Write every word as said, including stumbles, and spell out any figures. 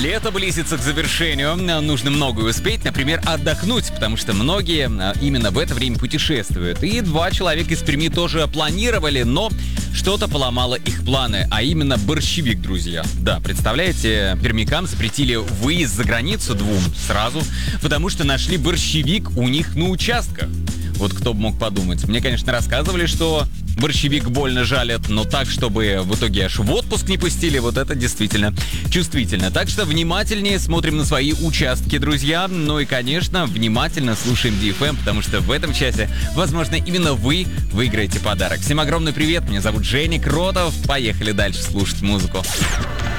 Лето близится к завершению, нужно многое успеть, например, отдохнуть, потому что многие именно в это время путешествуют. И два человека из Перми тоже планировали, но что-то поломало их планы, а именно борщевик, друзья. Да, представляете, пермякам запретили выезд за границу двум сразу, потому что нашли борщевик у них на участках. Вот кто бы мог подумать. Мне, конечно, рассказывали, что борщевик больно жалят, но так, чтобы в итоге аж в отпуск не пустили, вот это действительно чувствительно. Так что внимательнее смотрим на свои участки, друзья. Ну и, конечно, внимательно слушаем ди эф эм, потому что в этом часе, возможно, именно вы выиграете подарок. Всем огромный привет, меня зовут Женя Кротов. Поехали дальше слушать музыку.